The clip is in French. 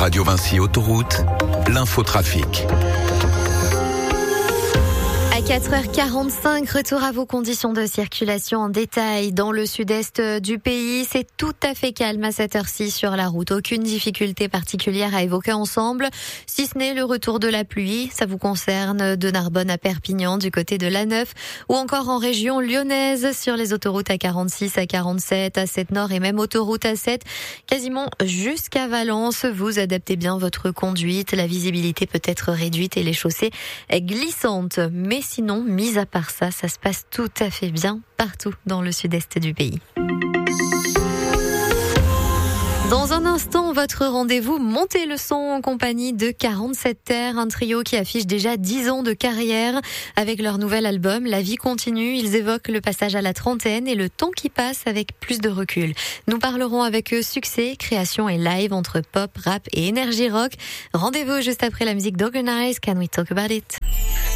Radio Vinci Autoroute, l'infotrafic. À 4h45, retour à vos conditions de circulation en détail. Dans le sud-est du pays, c'est tout à fait calme à cette heure-ci sur la route. Aucune difficulté particulière à évoquer ensemble, si ce n'est le retour de la pluie. Ça vous concerne de Narbonne à Perpignan, du côté de l'A9, ou encore en région lyonnaise, sur les autoroutes A46, A47, A7 Nord et même autoroute A7, quasiment jusqu'à Valence. Vous adaptez bien votre conduite. La visibilité peut être réduite et les chaussées glissantes. Mais sinon, mis à part ça, ça se passe tout à fait bien partout dans le sud-est du pays. Dans un instant, votre rendez-vous Montez le son en compagnie de 47 Terres, un trio qui affiche déjà 10 ans de carrière. Avec leur nouvel album, La vie continue, ils évoquent le passage à la trentaine et le temps qui passe avec plus de recul. Nous parlerons avec eux succès, création et live entre pop, rap et énergie rock. Rendez-vous juste après la musique d'Organize, Can We Talk About It?